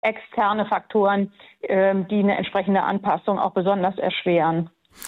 externe Faktoren, die eine entsprechende Anpassung auch besonders erschweren.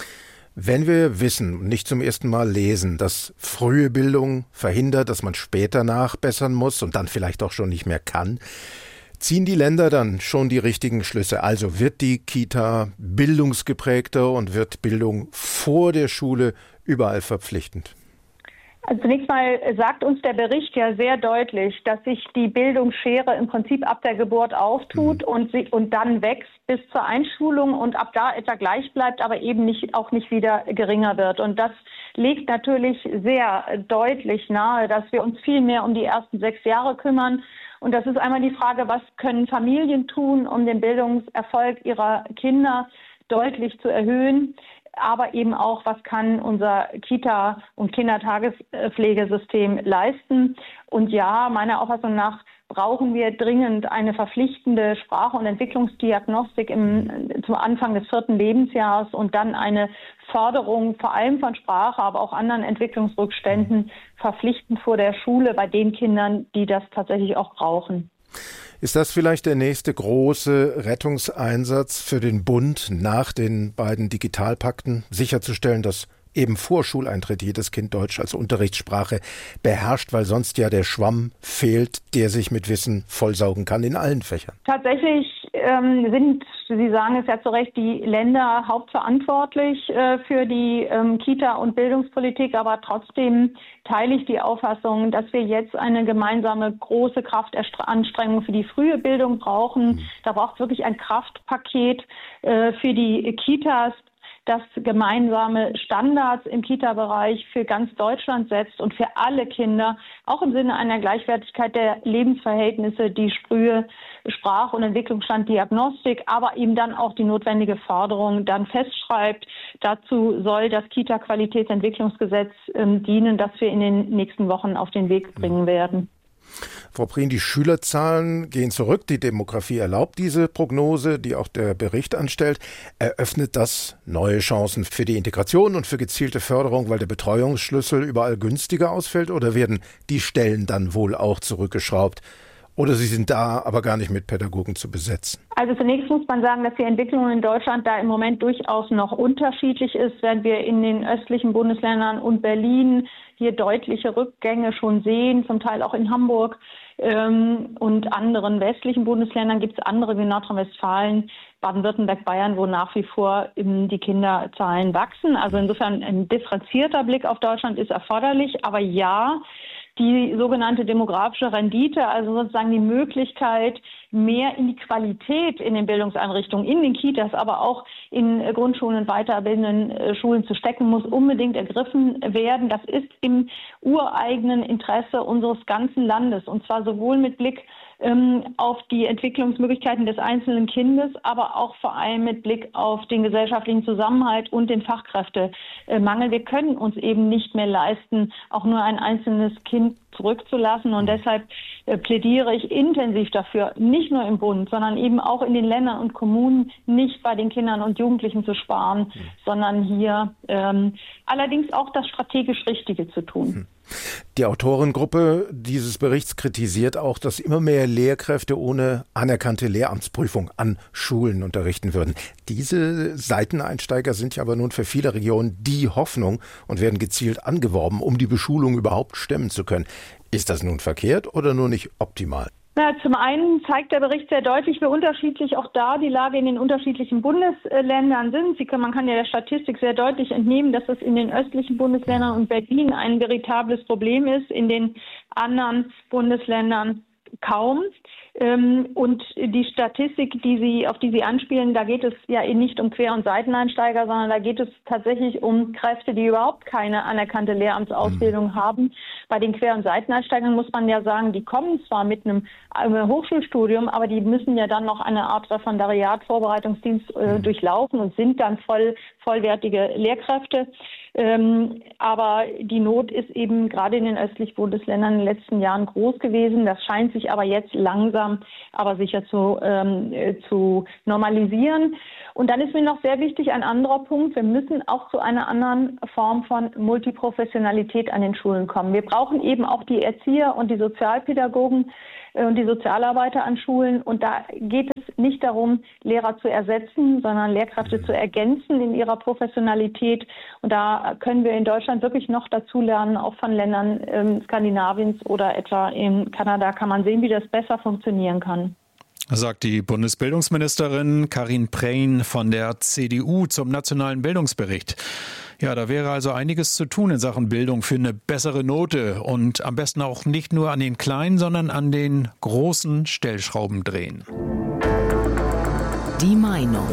Wenn wir wissen, nicht zum ersten Mal lesen, dass frühe Bildung verhindert, dass man später nachbessern muss und dann vielleicht auch schon nicht mehr kann, ziehen die Länder dann schon die richtigen Schlüsse? Also wird die Kita bildungsgeprägter und wird Bildung vor der Schule überall verpflichtend? Also zunächst mal sagt uns der Bericht ja sehr deutlich, dass sich die Bildungsschere im Prinzip ab der Geburt auftut und dann wächst bis zur Einschulung und ab da etwa gleich bleibt, aber eben auch nicht wieder geringer wird. Und das legt natürlich sehr deutlich nahe, dass wir uns viel mehr um die ersten 6 Jahre kümmern. Und das ist einmal die Frage, was können Familien tun, um den Bildungserfolg ihrer Kinder deutlich zu erhöhen. Aber eben auch, was kann unser Kita- und Kindertagespflegesystem leisten. Und ja, meiner Auffassung nach brauchen wir dringend eine verpflichtende Sprach- und Entwicklungsdiagnostik zum Anfang des 4. Lebensjahres und dann eine Förderung vor allem von Sprache, aber auch anderen Entwicklungsrückständen verpflichtend vor der Schule bei den Kindern, die das tatsächlich auch brauchen. Ist das vielleicht der nächste große Rettungseinsatz für den Bund nach den beiden Digitalpakten, sicherzustellen, dass eben vor Schuleintritt jedes Kind Deutsch als Unterrichtssprache beherrscht, weil sonst ja der Schwamm fehlt, der sich mit Wissen vollsaugen kann in allen Fächern? Tatsächlich sind, Sie sagen es ja zu Recht, die Länder hauptverantwortlich für die Kita- und Bildungspolitik, aber trotzdem teile ich die Auffassung, dass wir jetzt eine gemeinsame große Kraftanstrengung für die frühe Bildung brauchen. Da braucht es wirklich ein Kraftpaket für die Kitas, das gemeinsame Standards im Kita-Bereich für ganz Deutschland setzt und für alle Kinder, auch im Sinne einer Gleichwertigkeit der Lebensverhältnisse, die frühe Sprach- und Entwicklungsstanddiagnostik, aber eben dann auch die notwendige Förderung dann festschreibt. Dazu soll das Kita-Qualitätsentwicklungsgesetz dienen, das wir in den nächsten Wochen auf den Weg bringen werden. Frau Prien, die Schülerzahlen gehen zurück. Die Demografie erlaubt diese Prognose, die auch der Bericht anstellt. Eröffnet das neue Chancen für die Integration und für gezielte Förderung, weil der Betreuungsschlüssel überall günstiger ausfällt? Oder werden die Stellen dann wohl auch zurückgeschraubt? Oder sie sind da, aber gar nicht mit Pädagogen zu besetzen? Also zunächst muss man sagen, dass die Entwicklung in Deutschland da im Moment durchaus noch unterschiedlich ist, während wir in den östlichen Bundesländern und Berlin hier deutliche Rückgänge schon sehen, zum Teil auch in Hamburg und anderen westlichen Bundesländern gibt es andere wie Nordrhein-Westfalen, Baden-Württemberg, Bayern, wo nach wie vor die Kinderzahlen wachsen. Also insofern ein differenzierter Blick auf Deutschland ist erforderlich, aber ja, die sogenannte demografische Rendite, also sozusagen die Möglichkeit, mehr in die Qualität in den Bildungseinrichtungen, in den Kitas, aber auch in Grundschulen und weiterbildenden Schulen zu stecken, muss unbedingt ergriffen werden. Das ist im ureigenen Interesse unseres ganzen Landes und zwar sowohl mit Blick auf die Entwicklungsmöglichkeiten des einzelnen Kindes, aber auch vor allem mit Blick auf den gesellschaftlichen Zusammenhalt und den Fachkräftemangel. Wir können uns eben nicht mehr leisten, auch nur ein einzelnes Kind zurückzulassen. Und deshalb plädiere ich intensiv dafür, nicht nur im Bund, sondern eben auch in den Ländern und Kommunen, nicht bei den Kindern und Jugendlichen zu sparen, sondern hier allerdings auch das strategisch Richtige zu tun. Die Autorengruppe dieses Berichts kritisiert auch, dass immer mehr Lehrkräfte ohne anerkannte Lehramtsprüfung an Schulen unterrichten würden. Diese Seiteneinsteiger sind ja aber nun für viele Regionen die Hoffnung und werden gezielt angeworben, um die Beschulung überhaupt stemmen zu können. Ist das nun verkehrt oder nur nicht optimal? Zum einen zeigt der Bericht sehr deutlich, wie unterschiedlich auch da die Lage in den unterschiedlichen Bundesländern sind. Man kann ja der Statistik sehr deutlich entnehmen, dass es in den östlichen Bundesländern und Berlin ein veritables Problem ist, in den anderen Bundesländern kaum. Und die Statistik, auf die Sie anspielen, da geht es ja nicht um Quer- und Seiteneinsteiger, sondern da geht es tatsächlich um Kräfte, die überhaupt keine anerkannte Lehramtsausbildung haben. Bei den Quer- und Seiteneinsteigern muss man ja sagen, die kommen zwar mit einem Hochschulstudium, aber die müssen ja dann noch eine Art Referendariat, Vorbereitungsdienst durchlaufen und sind dann vollwertige Lehrkräfte. Aber die Not ist eben gerade in den östlichen Bundesländern in den letzten Jahren groß gewesen. Das scheint sich aber jetzt langsam, aber sicher zu normalisieren. Und dann ist mir noch sehr wichtig ein anderer Punkt. Wir müssen auch zu einer anderen Form von Multiprofessionalität an den Schulen kommen. Wir brauchen eben auch die Erzieher und die Sozialpädagogen, und die Sozialarbeiter an Schulen. Und da geht es nicht darum, Lehrer zu ersetzen, sondern Lehrkräfte zu ergänzen in ihrer Professionalität. Und da können wir in Deutschland wirklich noch dazulernen, auch von Ländern Skandinaviens oder etwa in Kanada kann man sehen, wie das besser funktionieren kann. Sagt die Bundesbildungsministerin Karin Prehn von der CDU zum Nationalen Bildungsbericht. Ja, da wäre also einiges zu tun in Sachen Bildung für eine bessere Note und am besten auch nicht nur an den kleinen, sondern an den großen Stellschrauben drehen. Die Meinung.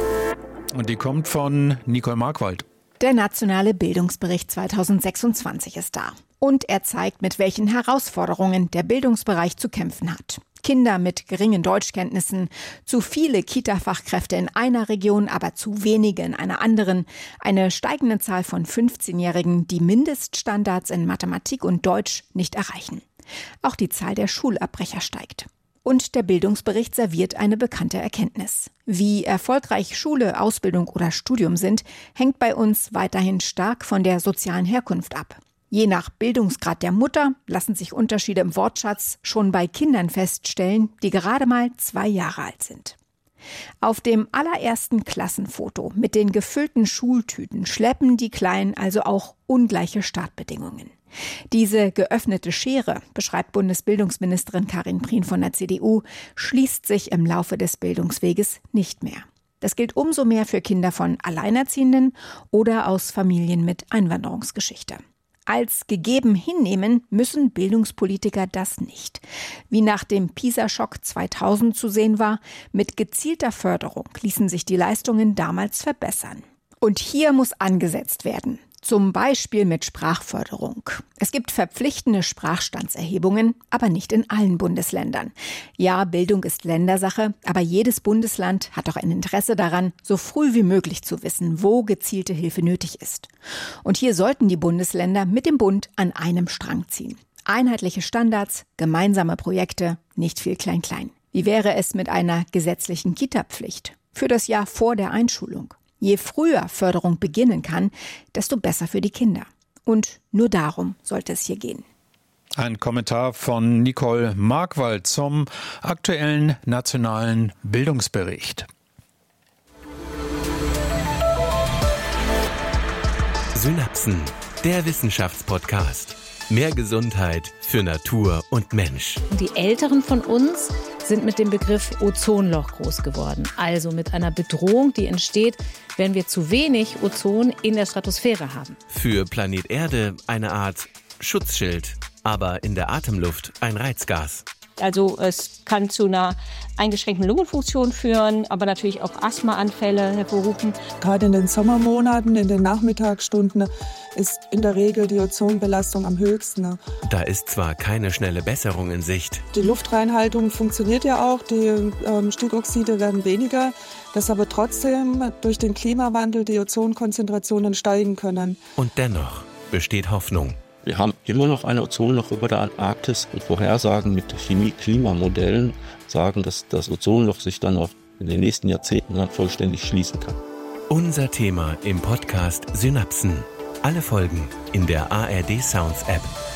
Und die kommt von Nicole Markwald. Der Nationale Bildungsbericht 2026 ist da. Und er zeigt, mit welchen Herausforderungen der Bildungsbereich zu kämpfen hat. Kinder mit geringen Deutschkenntnissen, zu viele Kita-Fachkräfte in einer Region, aber zu wenige in einer anderen, eine steigende Zahl von 15-Jährigen, die Mindeststandards in Mathematik und Deutsch nicht erreichen. Auch die Zahl der Schulabbrecher steigt. Und der Bildungsbericht serviert eine bekannte Erkenntnis. Wie erfolgreich Schule, Ausbildung oder Studium sind, hängt bei uns weiterhin stark von der sozialen Herkunft ab. Je nach Bildungsgrad der Mutter lassen sich Unterschiede im Wortschatz schon bei Kindern feststellen, die gerade mal 2 Jahre alt sind. Auf dem allerersten Klassenfoto mit den gefüllten Schultüten schleppen die Kleinen also auch ungleiche Startbedingungen. Diese geöffnete Schere, beschreibt Bundesbildungsministerin Karin Prehn von der CDU, schließt sich im Laufe des Bildungsweges nicht mehr. Das gilt umso mehr für Kinder von Alleinerziehenden oder aus Familien mit Einwanderungsgeschichte. Als gegeben hinnehmen müssen Bildungspolitiker das nicht. Wie nach dem PISA-Schock 2000 zu sehen war, mit gezielter Förderung ließen sich die Leistungen damals verbessern. Und hier muss angesetzt werden. Zum Beispiel mit Sprachförderung. Es gibt verpflichtende Sprachstandserhebungen, aber nicht in allen Bundesländern. Ja, Bildung ist Ländersache, aber jedes Bundesland hat auch ein Interesse daran, so früh wie möglich zu wissen, wo gezielte Hilfe nötig ist. Und hier sollten die Bundesländer mit dem Bund an einem Strang ziehen. Einheitliche Standards, gemeinsame Projekte, nicht viel Klein-Klein. Wie wäre es mit einer gesetzlichen Kita-Pflicht für das Jahr vor der Einschulung? Je früher Förderung beginnen kann, desto besser für die Kinder. Und nur darum sollte es hier gehen. Ein Kommentar von Nicole Markwald zum aktuellen Nationalen Bildungsbericht. Synapsen, der Wissenschaftspodcast. Mehr Gesundheit für Natur und Mensch. Die Älteren von uns sind mit dem Begriff Ozonloch groß geworden. Also mit einer Bedrohung, die entsteht, wenn wir zu wenig Ozon in der Stratosphäre haben. Für Planet Erde eine Art Schutzschild, aber in der Atemluft ein Reizgas. Also es kann zu einer eingeschränkten Lungenfunktion führen, aber natürlich auch Asthmaanfälle hervorrufen. Gerade in den Sommermonaten, in den Nachmittagsstunden ist in der Regel die Ozonbelastung am höchsten. Da ist zwar keine schnelle Besserung in Sicht. Die Luftreinhaltung funktioniert ja auch, die Stickoxide werden weniger, dass aber trotzdem durch den Klimawandel die Ozonkonzentrationen steigen können. Und dennoch besteht Hoffnung. Wir haben immer noch ein Ozonloch über der Antarktis und Vorhersagen mit Chemie-Klimamodellen sagen, dass das Ozonloch sich dann in den nächsten Jahrzehnten dann vollständig schließen kann. Unser Thema im Podcast Synapsen. Alle Folgen in der ARD Sounds App.